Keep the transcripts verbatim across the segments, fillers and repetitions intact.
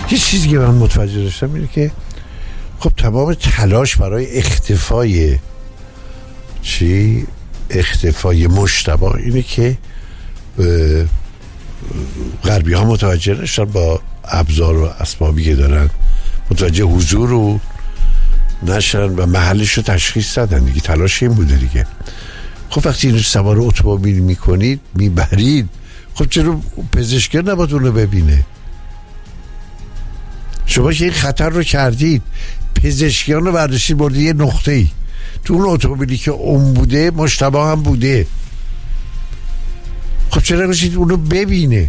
یه چیزی که من متوجه داشتم اینه که خب تمام تلاش برای اختفای چی؟ اختفای مجتبی اینه که غربی ها متوجه نشدن با ابزار و اسبابی که دارن، متوجه حضور رو نشن و محلش رو تشخیص دادن دیگه. تلاش این بوده دیگه. خب وقتی اینو سوار اتومبیل میکنید میبرید، خب چرا پزشکی نباید اونو ببینه؟ شما که این خطر رو کردید، پزشکیان رو برداشتید برده یه نقطه ای، تو اون اتومبیلی که اون بوده مجتبی هم بوده، خب چرا نگوشید اونو ببینه؟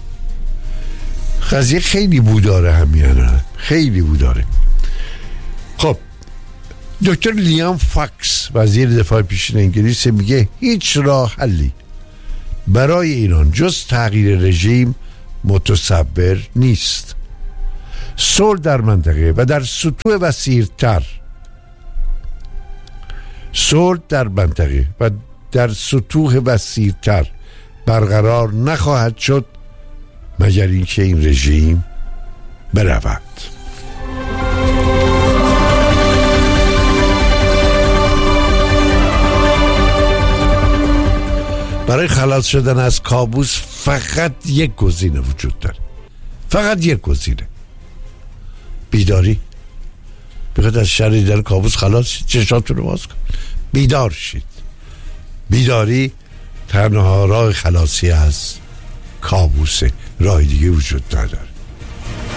قضیه خیلی بوداره همیانه، خیلی بوداره. خب دکتر لیام فاکس وزیر دفاع پیشین انگلیس میگه هیچ راه حلی برای ایران جز تغییر رژیم متصور نیست. صلح در منطقه و در سطوح وسیع‌تر صلح در منطقه و در سطوح وسیع‌تر برقرار نخواهد شد مگر اینکه این رژیم برود. برای خلاص شدن از کابوس فقط یک گزینه وجود داره، فقط یک گزینه: بیداری. بخواید از شر دیدن کابوس خلاص شید، چشاتون رو باز کن، بیدار شید. بیداری تنها راه خلاصی از کابوسه، راه دیگه وجود نداره.